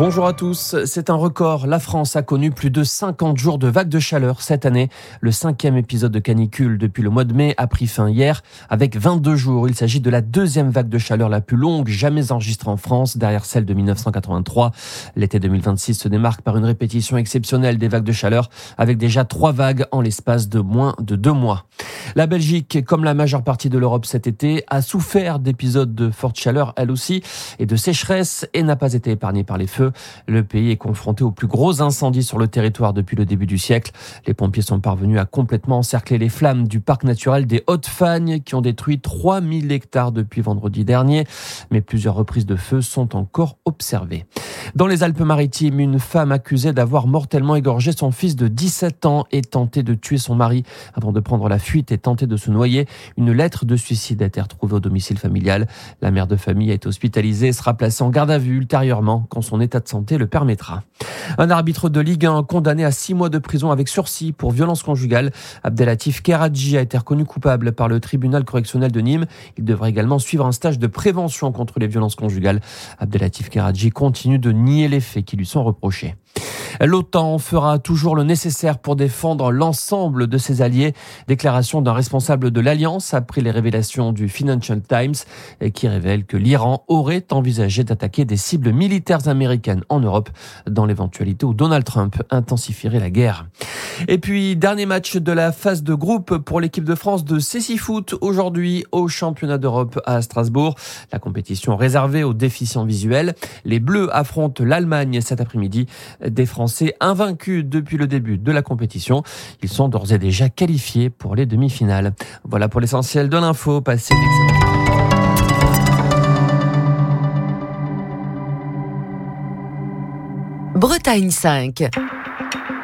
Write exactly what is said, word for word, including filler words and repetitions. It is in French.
Bonjour à tous, c'est un record. La France a connu plus de cinquante jours de vagues de chaleur cette année. Le cinquième épisode de canicule depuis le mois de mai a pris fin hier avec vingt-deux jours. Il s'agit de la deuxième vague de chaleur la plus longue jamais enregistrée en France, derrière celle de dix-neuf cent quatre-vingt-trois. L'été deux mille vingt-six se démarque par une répétition exceptionnelle des vagues de chaleur, avec déjà trois vagues en l'espace de moins de deux mois. La Belgique, comme la majeure partie de l'Europe cet été, a souffert d'épisodes de forte chaleur, elle aussi, et de sécheresse, et n'a pas été épargnée par les feux. Le pays est confronté aux plus gros incendies sur le territoire depuis le début du siècle. Les pompiers sont parvenus à complètement encercler les flammes du parc naturel des Hautes-Fagnes qui ont détruit trois mille hectares depuis vendredi dernier. Mais plusieurs reprises de feu sont encore observées. Dans les Alpes-Maritimes, une femme accusée d'avoir mortellement égorgé son fils de dix-sept ans et tenté de tuer son mari avant de prendre la fuite et tenter de se noyer. Une lettre de suicide a été retrouvée au domicile familial. La mère de famille a été hospitalisée et sera placée en garde à vue ultérieurement quand son état de santé le permettra. Un arbitre de Ligue un condamné à six mois de prison avec sursis pour violence conjugale. Abdelatif Keradji a été reconnu coupable par le tribunal correctionnel de Nîmes. Il devrait également suivre un stage de prévention contre les violences conjugales. Abdelatif Keradji continue de nier les faits qui lui sont reprochés. L'OTAN fera toujours le nécessaire pour défendre l'ensemble de ses alliés. Déclaration d'un responsable de l'Alliance après les révélations du Financial Times qui révèlent que l'Iran aurait envisagé d'attaquer des cibles militaires américaines en Europe dans l'éventualité où Donald Trump intensifierait la guerre. Et puis, dernier match de la phase de groupe pour l'équipe de France de cécifoot aujourd'hui au championnat d'Europe à Strasbourg. La compétition réservée aux déficients visuels. Les Bleus affrontent l'Allemagne cet après-midi. Des Français invaincus depuis le début de la compétition. Ils sont d'ores et déjà qualifiés pour les demi-finales. Voilà pour l'essentiel de l'info. Passez une excellente Bretagne cinq.